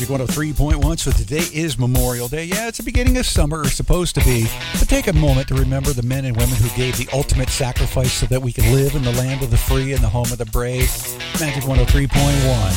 Magic 103.1. So today is Memorial Day. Yeah, it's the beginning of summer, or supposed to be. But take a moment to remember the men and women who gave the ultimate sacrifice so that we can live in the land of the free and the home of the brave. Magic 103.1.